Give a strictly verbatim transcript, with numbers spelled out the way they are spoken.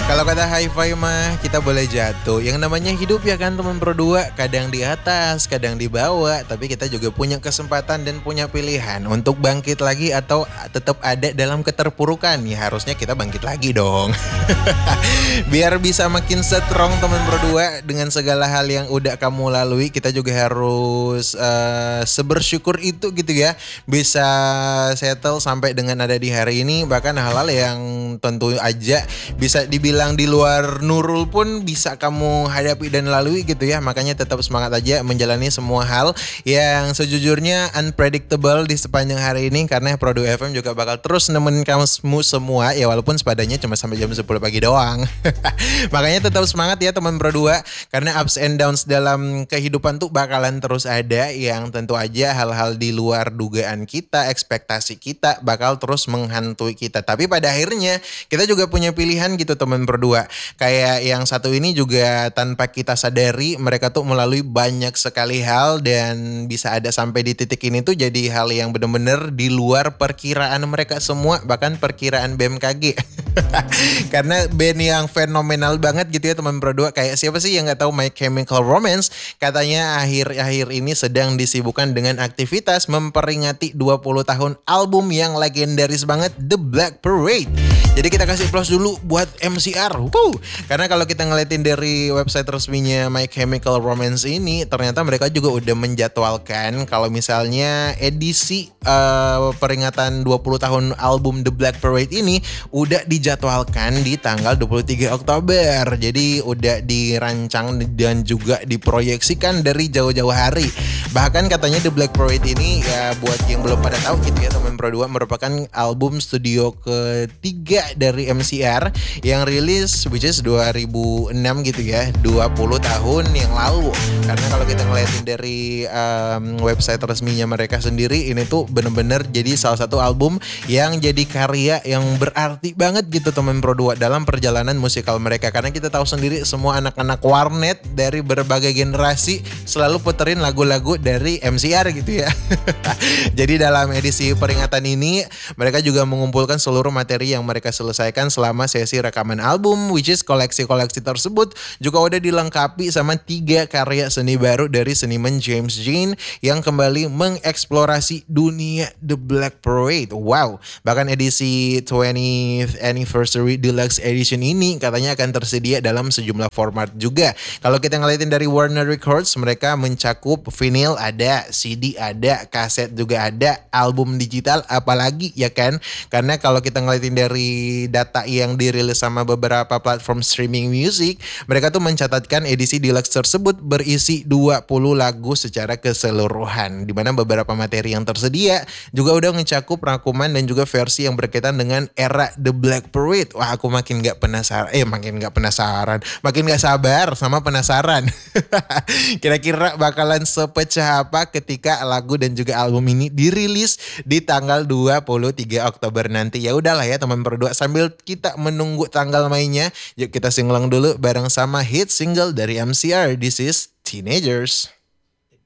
Kalau kata Hi-Fi mah kita boleh jatuh. Yang namanya hidup ya kan teman berdua, kadang di atas, kadang di bawah, tapi kita juga punya kesempatan dan punya pilihan untuk bangkit lagi atau tetap ada dalam keterpurukan. Ya harusnya kita bangkit lagi dong. Biar bisa makin strong teman berdua dengan segala hal yang udah kamu lalui, kita juga harus uh, sebersyukur itu gitu ya. Bisa settle sampai dengan ada di hari ini, bahkan hal-hal yang tentu aja bisa dibilang di luar Nurul pun bisa kamu hadapi dan lalui gitu ya. Makanya tetap semangat aja menjalani semua hal yang sejujurnya unpredictable di sepanjang hari ini, karena Produ F M juga bakal terus nemenin kamu semua ya, walaupun sepadanya cuma sampai jam sepuluh pagi doang. Makanya tetap semangat ya teman Pro dua, karena ups and downs dalam kehidupan tuh bakalan terus ada, yang tentu aja hal-hal di luar dugaan kita, ekspektasi kita bakal terus menghantui kita. Tapi pada akhirnya kita juga punya pilihan gitu teman Pro dua. Kayak yang satu ini juga tanpa kita sadari mereka tuh melalui banyak sekali hal dan bisa ada sampai di titik ini tuh jadi hal yang bener-bener di luar perkiraan mereka semua, bahkan perkiraan B M K G. Karena band yang fenomenal banget gitu ya teman Pro dua. Kayak siapa sih yang gak tahu My Chemical Romance? Katanya akhir-akhir ini sedang disibukkan dengan aktivitas memperingati dua puluh tahun album yang legendaris banget, The Black Parade. Jadi kita kasih plus dulu buat M C R. Wuh. Karena kalau kita ngeliatin dari website resminya My Chemical Romance ini, ternyata mereka juga udah menjadwalkan kalau misalnya edisi uh, peringatan dua puluh tahun album The Black Parade ini udah dijadwalkan di tanggal dua puluh tiga Oktober. Jadi udah dirancang dan juga diproyeksikan dari jauh-jauh hari. Bahkan katanya The Black Parade ini ya buat yang belum pada tahu gitu ya teman Pro dua, merupakan album studio ketiga dari M C R yang rilis which is dua ribu enam gitu ya, dua puluh tahun yang lalu. Karena kalau kita ngeliatin dari um, website resminya mereka sendiri, ini tuh bener-bener jadi salah satu album yang jadi karya yang berarti banget gitu teman Pro dua dalam perjalanan musikal mereka. Karena kita tahu sendiri semua anak-anak warnet dari berbagai generasi selalu puterin lagu-lagu dari M C R gitu ya. Jadi dalam edisi peringatan ini mereka juga mengumpulkan seluruh materi yang mereka selesaikan selama sesi rekaman album, which is koleksi-koleksi tersebut juga udah dilengkapi sama tiga karya seni baru dari seniman James Jean yang kembali mengeksplorasi dunia The Black Parade. Wow, bahkan edisi twentieth Anniversary Deluxe Edition ini katanya akan tersedia dalam sejumlah format juga. Kalau kita ngeliatin dari Warner Records, mereka mencakup vinyl ada, C D ada, kaset juga ada, album digital apalagi ya kan. Karena kalau kita ngeliatin dari data yang dirilis sama beberapa platform streaming music, mereka tuh mencatatkan edisi deluxe tersebut berisi dua puluh lagu secara keseluruhan, dimana beberapa materi yang tersedia juga udah mencakup rangkuman dan juga versi yang berkaitan dengan era The Black Parade. Wah, aku makin gak penasaran, eh makin gak penasaran, makin gak sabar sama penasaran. Kira-kira bakalan sepecah apa ketika lagu dan juga album ini dirilis di tanggal dua puluh tiga Oktober nanti. Ya udahlah ya teman Pro dua, sambil kita menunggu tanggal mainnya, yuk kita singlang dulu bareng sama hit single dari M C R, This Is Teenagers.